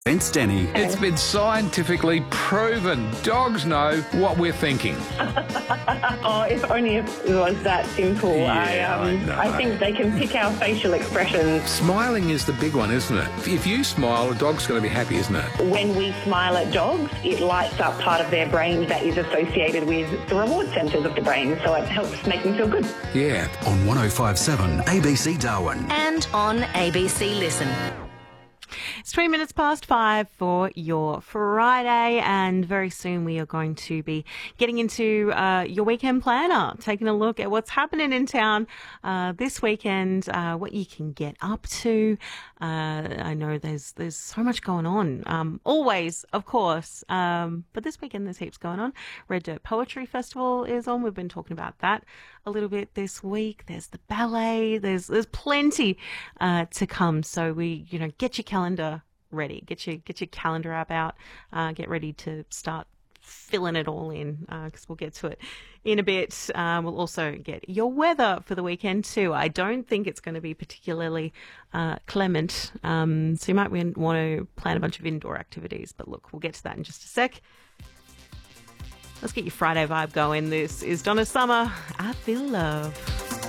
Vince Denny. It's been scientifically proven. Dogs know what we're thinking. Oh, if only it was that simple. Yeah, I know. I think they can pick our facial expressions. Smiling is the big one, isn't it? If you smile, a dog's going to be happy, isn't it? When we smile at dogs, it lights up part of their brain that is associated with the reward centres of the brain, so it helps make them feel good. Yeah. On 105.7 ABC Darwin. And on ABC Listen. It's 20 minutes past 5 for your Friday, and very soon we are going to be getting into your weekend planner, taking a look at what's happening in town this weekend, what you can get up to. I know there's so much going on, always, of course, but this weekend there's heaps going on. Red Dirt Poetry Festival is on. We've been talking about that a little bit this week. There's the ballet. There's plenty to come. So get your calendar ready. Get your calendar app out. Get ready to start filling it all in, because we'll get to it in a bit. We'll also get your weather for the weekend too. I don't think it's going to be particularly clement, so you might want to plan a bunch of indoor activities. But look, we'll get to that in just a sec. Let's get your Friday vibe going. This is Donna Summer. I Feel Love.